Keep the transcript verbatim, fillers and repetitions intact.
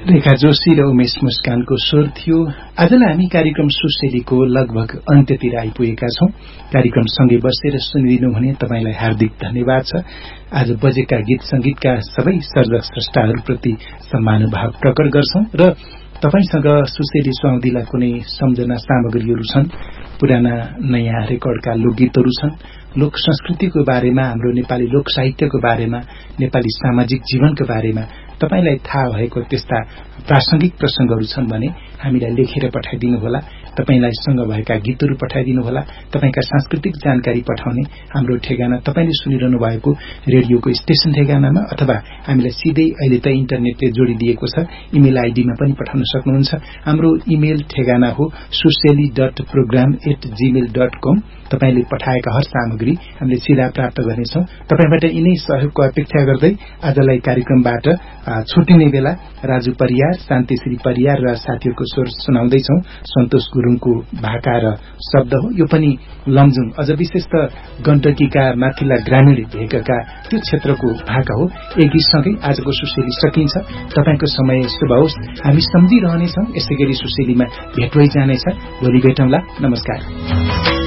रेखा जोशी र उमेश मुस्कानको स्वर थियो। आजलाई हामी कार्यक्रम सुशेलीको लगभग अन्त्यतिर आइपुगेका छौं। कार्यक्रम सँगै बसेर सुनिदिनु भने तपाईलाई हार्दिक धन्यवाद छ। आज बजेका गीत संगीतका सबै सर्जक स्रष्टाहरूप्रति सम्मानुभाव प्रकट गर्छौं र तपाईसँग सुशेली सुहाउँदिला कुनै सम्झना सामग्रीहरू छन्, पुराना नयाँ रेकर्डका लोकगीतहरू छन्, लोक संस्कृतिको बारेमा, हाम्रो नेपाली लोक साहित्यको बारेमा, नेपाली सामाजिक जीवनको बारेमा तपाईलाई थाहा भएको त्यस्ता प्रासंगिक प्रसंगहरू छन् भने हामीलाई लेखेर पठाइदिनु होला। तपाईलाई सँग भएका गीतहरू पठाइदिनु होला। तपाईका सांस्कृतिक जानकारी पठाउने हाम्रो ठेगाना तपाईले सुनिरहनु भएको रेडियोको स्टेशन ठेगानामा अथवा हामीलाई सिधै अहिले त इन्टरनेटले जोडिदिएको छ इमेल आईडीमा पनि पठाउन सक्नुहुन्छ। हाम्रो इमेल ठेगाना हो सुशेली dot programme at Gmail dot कम। तपाईले पठाएका हर सामग्री हामीले सिधा प्राप्त गर्नेछौं। तपाईबाट यिनै सहयोगको अपेक्षा गर्दै आजलाई कार्यक्रमबाट छुट्टिने बेला राजु परियार, शान्तिश्री परियार र साथीहरूको स्वर सुनाउँदैछौं। सन्तोष गुरुङको भाका र शब्द हो। यो पनि लमजुङ, अझ विशेष त गण्डकीका माथिल्ला ग्रामीण भेगका त्यो क्षेत्रको भाका हो। एक गीतसँगै आजको सुशेली सकिन्छ। तपाईको समय शुभ होस्। हामी सम्झिरहनेछौं। यसैगरी सुशेलीमा भेट भइ जानेछ। भोलि भेटौँला। नमस्कार।